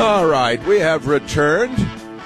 All right, we have returned.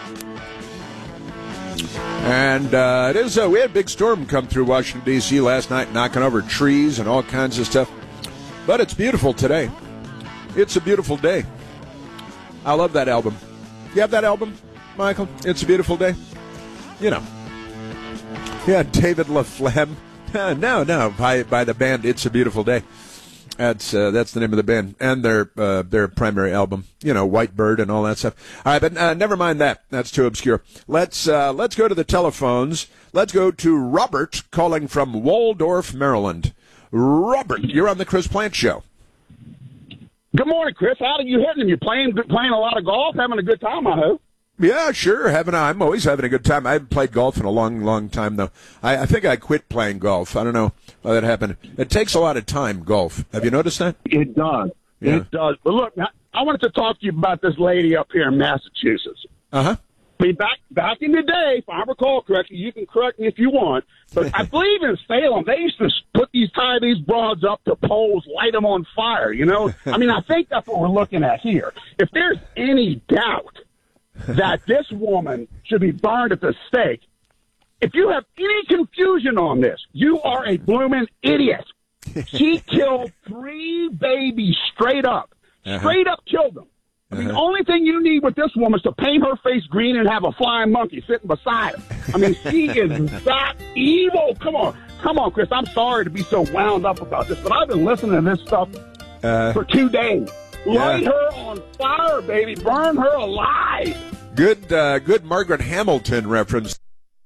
And we had a big storm come through Washington, D.C. last night, knocking over trees and all kinds of stuff. But it's beautiful today. It's a beautiful day. I love that album. You have that album, Michael? It's a Beautiful Day? You know. Yeah, David LaFlamme. No, by the band It's a Beautiful Day. That's the name of the band and their primary album. You know, White Bird and all that stuff. All right, but never mind that. That's too obscure. Let's go to the telephones. Let's go to Robert calling from Waldorf, Maryland. Robert, you're on the Chris Plante Show. Good morning, Chris. How are you hitting? You playing a lot of golf, having a good time, I hope. Yeah, sure. I'm always having a good time. I haven't played golf in a long, long time, though. I think I quit playing golf. I don't know why that happened. It takes a lot of time, golf. Have you noticed that? It does. Yeah. It does. But look, I wanted to talk to you about this lady up here in Massachusetts. Uh-huh. I mean, back in the day, if I recall correctly, you can correct me if you want, but I believe in Salem, they used to tie these broads up to poles, light them on fire, you know? I mean, I think that's what we're looking at here. If there's any doubt that this woman should be burned at the stake, if you have any confusion on this, you are a blooming idiot. She killed 3 babies straight up killed them. I mean, the only thing you need with this woman is to paint her face green and have a flying monkey sitting beside her. I mean, she is that evil. Come on, Chris. I'm sorry to be so wound up about this, but I've been listening to this stuff for 2 days. Light her on fire, baby. Burn her alive. Good Margaret Hamilton reference.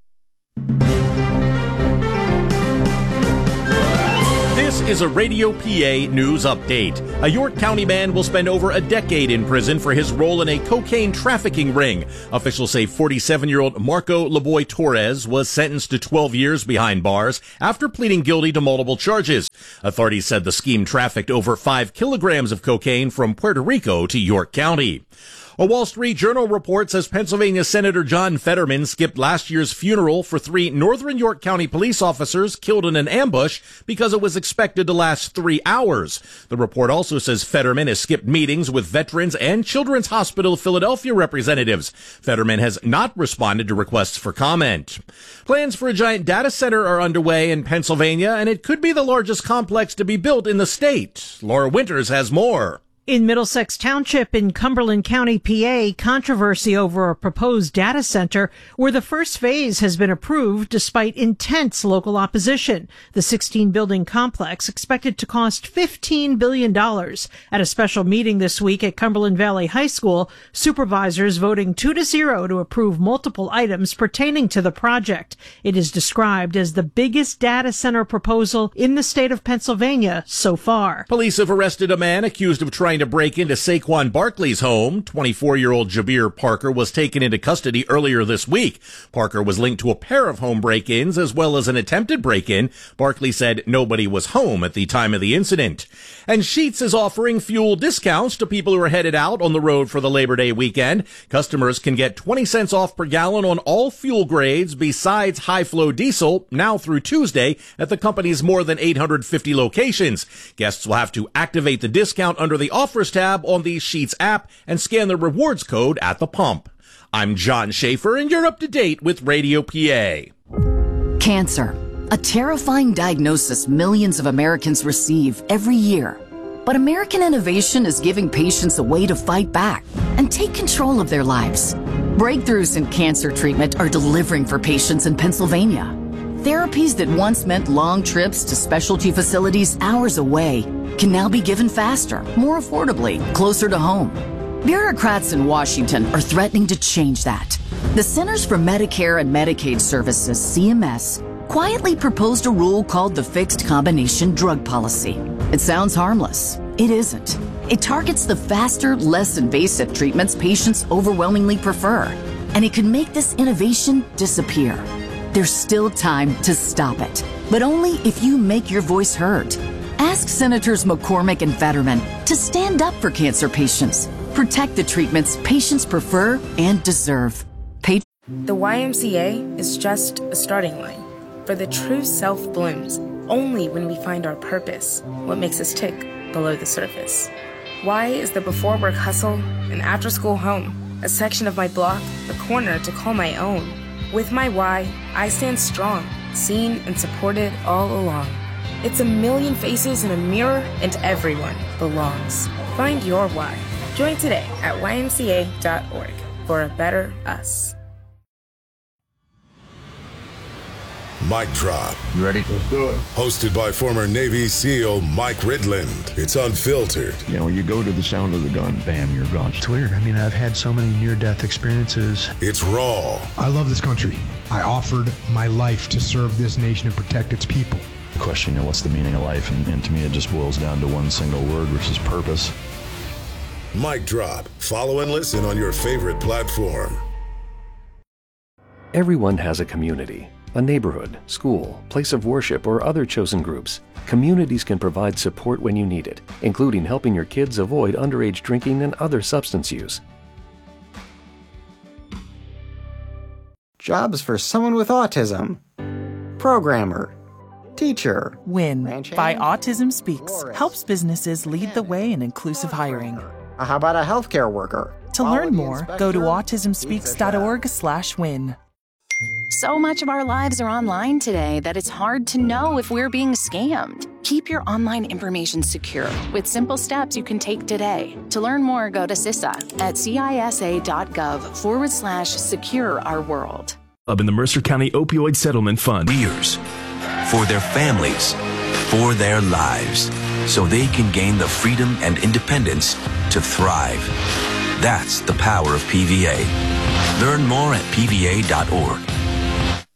This is a Radio PA news update. A York County man will spend over a decade in prison for his role in a cocaine trafficking ring. Officials say 47-year-old Marco Leboy Torres was sentenced to 12 years behind bars after pleading guilty to multiple charges. Authorities said the scheme trafficked over 5 kilograms of cocaine from Puerto Rico to York County. A Wall Street Journal report says Pennsylvania Senator John Fetterman skipped last year's funeral for 3 northern York County police officers killed in an ambush because it was expected to last 3 hours. The report also says Fetterman has skipped meetings with Veterans and Children's Hospital of Philadelphia representatives. Fetterman has not responded to requests for comment. Plans for a giant data center are underway in Pennsylvania, and it could be the largest complex to be built in the state. Laura Winters has more. In Middlesex Township in Cumberland County, PA, controversy over a proposed data center where the first phase has been approved despite intense local opposition. The 16-building complex expected to cost $15 billion. At a special meeting this week at Cumberland Valley High School, supervisors voting 2-0 to approve multiple items pertaining to the project. It is described as the biggest data center proposal in the state of Pennsylvania so far. Police have arrested a man accused of trying to break into Saquon Barkley's home. 24-year-old Jabir Parker was taken into custody earlier this week. Parker was linked to a pair of home break-ins as well as an attempted break-in. Barkley said nobody was home at the time of the incident. And Sheetz is offering fuel discounts to people who are headed out on the road for the Labor Day weekend. Customers can get 20 cents off per gallon on all fuel grades besides high-flow diesel now through Tuesday at the company's more than 850 locations. Guests will have to activate the discount under the Offers tab on the Sheetz app and scan the rewards code at the pump. I'm John Schaefer, and you're up to date with Radio PA. Cancer, a terrifying diagnosis millions of Americans receive every year. But American innovation is giving patients a way to fight back and take control of their lives. Breakthroughs in cancer treatment are delivering for patients in Pennsylvania. Therapies that once meant long trips to specialty facilities hours away can now be given faster, more affordably, closer to home. Bureaucrats in Washington are threatening to change that. The Centers for Medicare and Medicaid Services, CMS, quietly proposed a rule called the Fixed Combination Drug Policy. It sounds harmless. It isn't. It targets the faster, less invasive treatments patients overwhelmingly prefer, and it can make this innovation disappear. There's still time to stop it, but only if you make your voice heard. Ask Senators McCormick and Fetterman to stand up for cancer patients. Protect the treatments patients prefer and deserve. The YMCA is just a starting line, for the true self blooms only when we find our purpose, what makes us tick below the surface. Y is the before-work hustle, an after-school home, a section of my block, a corner to call my own. With my Y, I stand strong, seen and supported all along. It's a million faces in a mirror, and everyone belongs. Find your Y. Join today at ymca.org for a better us. Mic Drop. You ready? Let's do it. Hosted by former Navy SEAL Mike Ridland. It's unfiltered. You know, you go to the sound of the gun, bam, you're gone. It's weird. I mean, I've had so many near-death experiences. It's raw. I love this country. I offered my life to serve this nation and protect its people. The question, what's the meaning of life? And to me, it just boils down to one single word, which is purpose. Mic Drop. Follow and listen on your favorite platform. Everyone has a community. A neighborhood, school, place of worship, or other chosen groups. Communities can provide support when you need it, including helping your kids avoid underage drinking and other substance use. Jobs for someone with autism. Programmer. Teacher. WIN by Autism Speaks helps businesses lead the way in inclusive hiring. How about a healthcare worker? To learn more, go to autismspeaks.org/win. So much of our lives are online today that it's hard to know if we're being scammed. Keep your online information secure with simple steps you can take today. To learn more, go to CISA at cisa.gov/secure our world. Up in the Mercer County Opioid Settlement Fund. Years for their families, for their lives, so they can gain the freedom and independence to thrive. That's the power of PVA. Learn more at PVA.org.